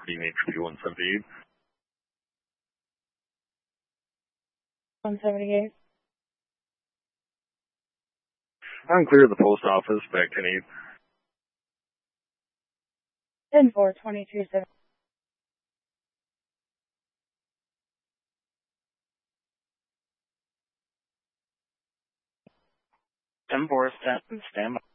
What do you need? 178? 178. I'm clear of the post office, back 10-8. 10-4, 22-7. 10-4, stand by.